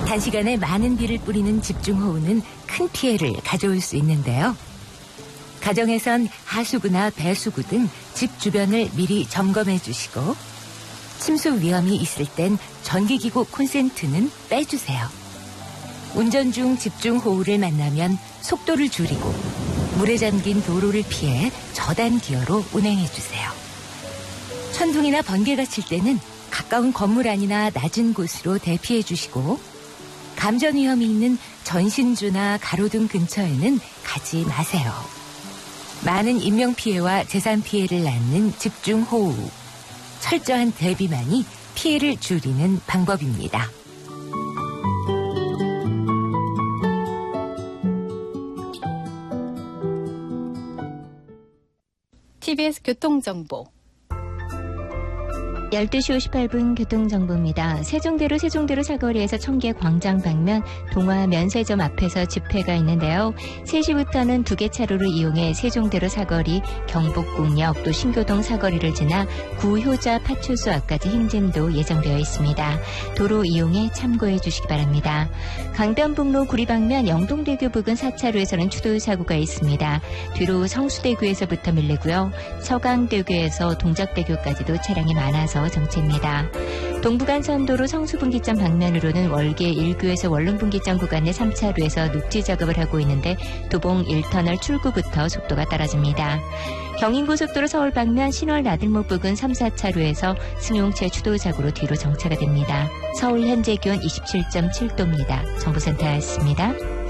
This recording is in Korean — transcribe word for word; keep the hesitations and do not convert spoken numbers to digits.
단시간에 많은 비를 뿌리는 집중호우는 큰 피해를 가져올 수 있는데요. 가정에선 하수구나 배수구 등 집 주변을 미리 점검해 주시고 침수 위험이 있을 땐 전기기구 콘센트는 빼주세요. 운전 중 집중호우를 만나면 속도를 줄이고 물에 잠긴 도로를 피해 저단 기어로 운행해 주세요. 천둥이나 번개가 칠 때는 가까운 건물 안이나 낮은 곳으로 대피해 주시고 감전 위험이 있는 전신주나 가로등 근처에는 가지 마세요. 많은 인명피해와 재산 피해를 낳는 집중호우. 철저한 대비만이 피해를 줄이는 방법입니다. 티비에스 교통정보. 열두 시 오십팔 분 교통정보입니다. 세종대로 세종대로 사거리에서 청계 광장 방면 동화 면세점 앞에서 집회가 있는데요. 세 시부터는 두 개 차로를 이용해 세종대로 사거리, 경복궁역 또 신교동 사거리를 지나 구효자 파출소 앞까지 행진도 예정되어 있습니다. 도로 이용에 참고해 주시기 바랍니다. 강변북로 구리 방면 영동대교 부근 사 차로에서는 추돌 사고가 있습니다. 뒤로 성수대교에서부터 밀리고요. 서강대교에서 동작대교까지도 차량이 많아서 정체입니다. 동부간선도로 성수분기점 방면으로는 월계 일 구에서 원룸분기점 구간의 삼 차로에서 녹지 작업을 하고 있는데 도봉 일 터널 출구부터 속도가 떨어집니다. 경인고속도로 서울 방면 신월 나들목 부근 삼, 사 차로에서 승용차 추돌사고로 뒤로 정체가 됩니다. 서울 현재 기온 이십칠 점 칠 도입니다. 정보센터였습니다.